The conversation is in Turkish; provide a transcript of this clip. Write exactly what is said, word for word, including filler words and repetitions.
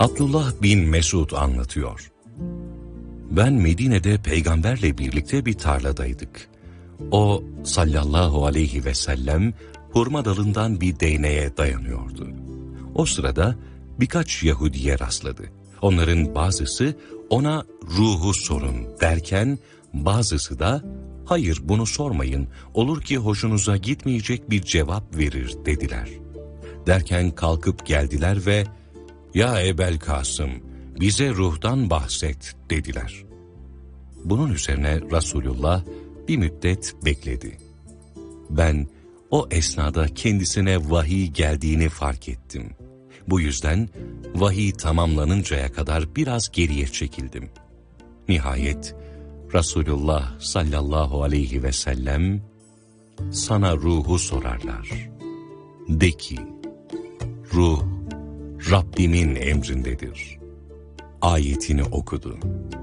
Abdullah bin Mesud anlatıyor. Ben Medine'de peygamberle birlikte bir tarladaydık. O sallallahu aleyhi ve sellem hurma dalından bir değneğe dayanıyordu. O sırada birkaç Yahudiye rastladı. Onların bazısı ona ruhu sorun derken bazısı da hayır bunu sormayın, olur ki hoşunuza gitmeyecek bir cevap verir dediler. Derken kalkıp geldiler ve ya Ebel Kasım bize ruhtan bahset dediler. Bunun üzerine Resulullah bir müddet bekledi. Ben o esnada kendisine vahiy geldiğini fark ettim. Bu yüzden vahiy tamamlanıncaya kadar biraz geriye çekildim. Nihayet Resulullah sallallahu aleyhi ve sellem sana ruhu sorarlar. De ki, ruh Rabbimin emrindedir. Ayetini okudu.